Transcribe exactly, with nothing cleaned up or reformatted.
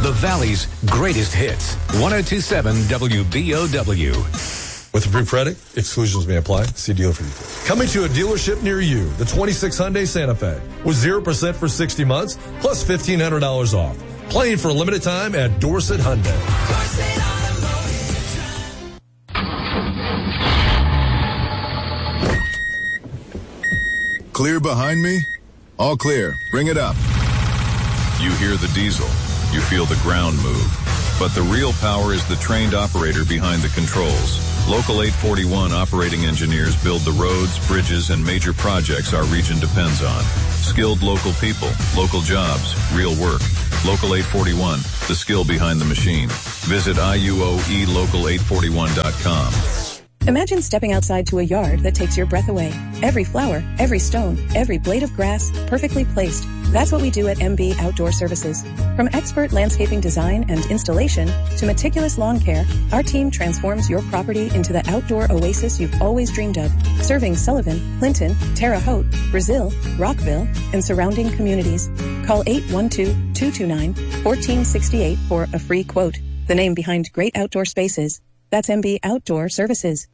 the Valley's greatest hits. one oh two point seven W B O W. With approved credit, exclusions may apply. See dealer for details. Coming to a dealership near you, the twenty-six Hyundai Santa Fe with zero percent for sixty months plus fifteen hundred dollars off. Playing for a limited time at Dorset Hyundai. Dorset Clear behind me? All clear. Bring it up. You hear the diesel. You feel the ground move. But the real power is the trained operator behind the controls. Local eight forty-one operating engineers build the roads, bridges, and major projects our region depends on. Skilled local people, local jobs, real work. Local eight forty-one, the skill behind the machine. Visit I U O E local eight forty-one dot com. Imagine stepping outside to a yard that takes your breath away. Every flower, every stone, every blade of grass, perfectly placed. That's what we do at M B Outdoor Services. From expert landscaping design and installation to meticulous lawn care, our team transforms your property into the outdoor oasis you've always dreamed of, serving Sullivan, Clinton, Terre Haute, Brazil, Rockville, and surrounding communities. Call eight one two, two two nine, one four six eight for a free quote. The name behind great outdoor spaces. That's M B Outdoor Services.